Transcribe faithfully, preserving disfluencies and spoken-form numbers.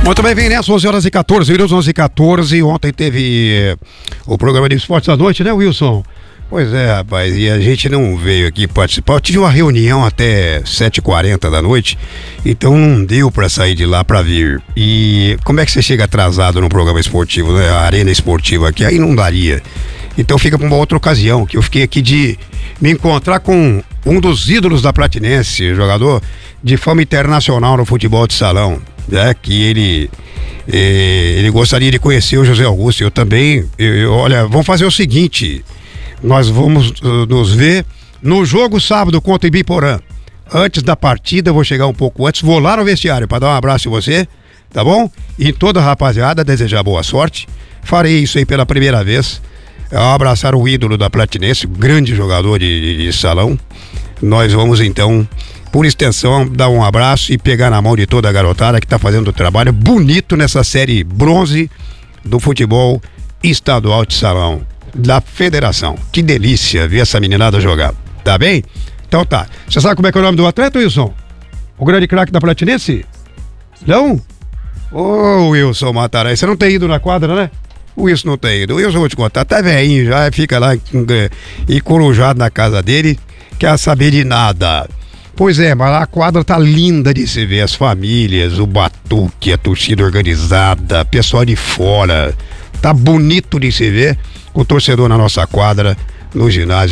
Muito bem, vem nessa, onze horas e quatorze, Wilson, onze e quatorze. Ontem teve eh, o programa de esportes à noite, né, Wilson? Pois é, rapaz, e a gente não veio aqui participar. Eu tive uma reunião até sete e quarenta da noite, então não deu pra sair de lá pra vir. E como é que você chega atrasado no programa esportivo, né? A arena esportiva aqui, aí não daria. Então fica pra uma outra ocasião, que eu fiquei aqui de me encontrar com um dos ídolos da Platinense, jogador de fama internacional no futebol de salão, né? Que ele... ele gostaria de conhecer o José Augusto. Eu também, eu, olha, vamos fazer o seguinte... Nós vamos uh, nos ver no jogo sábado contra o Ibiporã. Antes da partida, eu vou chegar um pouco antes, vou lá no vestiário para dar um abraço em você, tá bom? E toda a rapaziada, desejar boa sorte. Farei isso aí pela primeira vez. Ao abraçar o ídolo da Platinense, grande jogador de, de, de salão. Nós vamos então, por extensão, dar um abraço e pegar na mão de toda a garotada que está fazendo um trabalho bonito nessa série bronze do futebol estadual de salão da federação. Que delícia ver essa meninada jogar, tá bem? Então tá, você sabe como é que é o nome do atleta, Wilson? O grande craque da Platinense? Não? Ô oh, Wilson Matarai, você não tem ido na quadra, né? O Wilson não tem ido. O Wilson, eu vou te contar, tá velhinho já, fica lá encorujado na casa dele, quer saber de nada. Pois é, mas a quadra tá linda de se ver, as famílias, o batuque, a torcida organizada, pessoal de fora, tá bonito de se ver o torcedor na nossa quadra, no ginásio.